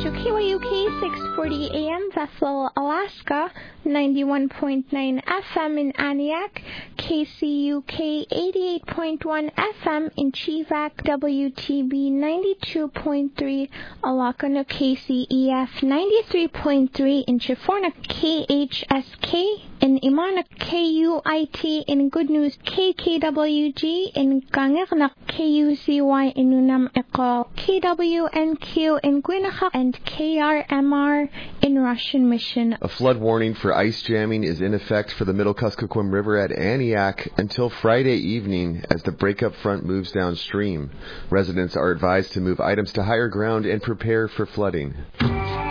to KYUK 640 AM, Bethel, Alaska, 91.9 FM in Aniak, KCUK 88.1 FM in Chivak, WTB 92.3, Alakano KCEF 93.3 in Chiforna, KHSK in Imana, KUIT in Good News, KKWG in Gangirnak, KUCY in Nunam Ekol, KWNQ in Gwinachak, and KRMR in Russian Mission. A flood warning for ice jamming is in effect for the Middle Kuskokwim River at Aniak until Friday evening as the breakup front moves downstream. Residents are advised to move items to higher ground and prepare for flooding.